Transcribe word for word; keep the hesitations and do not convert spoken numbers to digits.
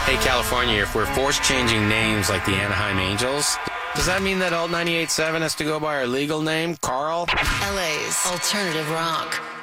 Hey, California, if we're force changing names like the Anaheim Angels, does that mean that Alt ninety-eight point seven has to go by our legal name, Carl? L A's alternative rock.